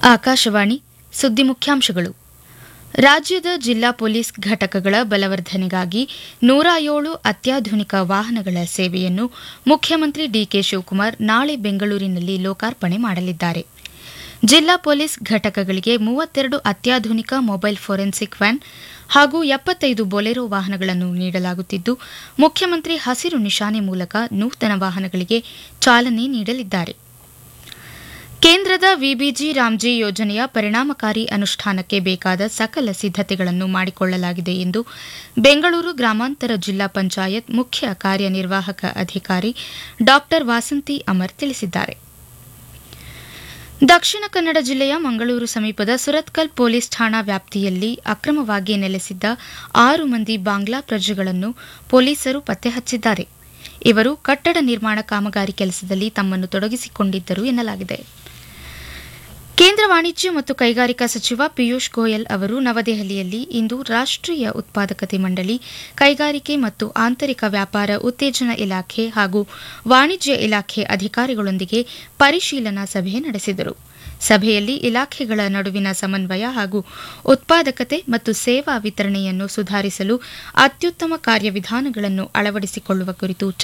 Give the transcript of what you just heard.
ಆಕಾಶವಾಣಿ ಸುದ್ದಿ ಮುಖ್ಯಾಂಶಗಳು. ರಾಜ್ಯದ ಜಿಲ್ಲಾ ಪೊಲೀಸ್ ಘಟಕಗಳ ಬಲವರ್ಧನೆಗಾಗಿ 107 ಅತ್ಯಾಧುನಿಕ ವಾಹನಗಳ ಸೇವೆಯನ್ನು ಮುಖ್ಯಮಂತ್ರಿ ಡಿಕೆ ಶಿವಕುಮಾರ್ ನಾಳೆ ಬೆಂಗಳೂರಿನಲ್ಲಿ ಲೋಕಾರ್ಪಣೆ ಮಾಡಲಿದ್ದಾರೆ. ಜಿಲ್ಲಾ ಪೊಲೀಸ್ ಘಟಕಗಳಿಗೆ 32 ಅತ್ಯಾಧುನಿಕ ಮೊಬೈಲ್ ಫೋರೆನ್ಸಿಕ್ ವ್ಯಾನ್ ಹಾಗೂ 75 ಬೊಲೆರೋ ವಾಹನಗಳನ್ನು ನೀಡಲಾಗುತ್ತಿದ್ದು, ಮುಖ್ಯಮಂತ್ರಿ ಹಸಿರು ನಿಶಾನೆ ಮೂಲಕ ನೂತನ ವಾಹನಗಳಿಗೆ ಚಾಲನೆ ನೀಡಲಿದ್ದಾರೆ. ಕೇಂದ್ರದ ವಿಬಿಜಿ ರಾಮ್ಜಿ ಯೋಜನೆಯ ಪರಿಣಾಮಕಾರಿ ಅನುಷ್ಠಾನಕ್ಕೆ ಬೇಕಾದ ಸಕಲ ಸಿದ್ದತೆಗಳನ್ನು ಮಾಡಿಕೊಳ್ಳಲಾಗಿದೆ ಎಂದು ಬೆಂಗಳೂರು ಗ್ರಾಮಾಂತರ ಜಿಲ್ಲಾ ಪಂಚಾಯತ್ ಮುಖ್ಯ ಕಾರ್ಯನಿರ್ವಾಹಕ ಅಧಿಕಾರಿ ಡಾ ವಾಸಂತಿ ಅಮರ್ ತಿಳಿಸಿದ್ದಾರೆ. ದಕ್ಷಿಣ ಕನ್ನಡ ಜಿಲ್ಲೆಯ ಮಂಗಳೂರು ಸಮೀಪದ ಸುರತ್ಕಲ್ ಪೊಲೀಸ್ ಠಾಣಾ ವ್ಯಾಪ್ತಿಯಲ್ಲಿ ಅಕ್ರಮವಾಗಿ ನೆಲೆಸಿದ್ದ 6 ಮಂದಿ ಬಾಂಗ್ಲಾ ಪ್ರಜೆಗಳನ್ನು ಪೊಲೀಸರು ಪತ್ತೆ ಹಚ್ಚಿದ್ದಾರೆ. ಇವರು ಕಟ್ಟಡ ನಿರ್ಮಾಣ ಕಾಮಗಾರಿ ಕೆಲಸದಲ್ಲಿ ತಮ್ಮನ್ನು ತೊಡಗಿಸಿಕೊಂಡಿದ್ದರು ಎನ್ನಲಾಗಿದೆ. ಕೇಂದ್ರ ವಾಣಿಜ್ಯ ಮತ್ತು ಕೈಗಾರಿಕಾ ಸಚಿವ ಪಿಯೂಷ್ ಗೋಯಲ್ ಅವರು ನವದೆಹಲಿಯಲ್ಲಿ ಇಂದು ರಾಷ್ಟೀಯ ಉತ್ಪಾದಕತೆ ಮಂಡಳಿ, ಕೈಗಾರಿಕೆ ಮತ್ತು ಆಂತರಿಕ ವ್ಯಾಪಾರ ಉತ್ತೇಜನ ಇಲಾಖೆ ಹಾಗೂ ವಾಣಿಜ್ಯ ಇಲಾಖೆ ಅಧಿಕಾರಿಗಳೊಂದಿಗೆ ಪರಿಶೀಲನಾ ಸಭೆ ನಡೆಸಿದರು. ಸಭೆಯಲ್ಲಿ ಇಲಾಖೆಗಳ ನಡುವಿನ ಸಮನ್ವಯ ಹಾಗೂ ಉತ್ಪಾದಕತೆ ಮತ್ತು ಸೇವಾ ವಿತರಣೆಯನ್ನು ಸುಧಾರಿಸಲು ಅತ್ಯುತ್ತಮ ಕಾರ್ಯವಿಧಾನಗಳನ್ನು ಅಳವಡಿಸಿಕೊಳ್ಳುವ ಕುರಿತು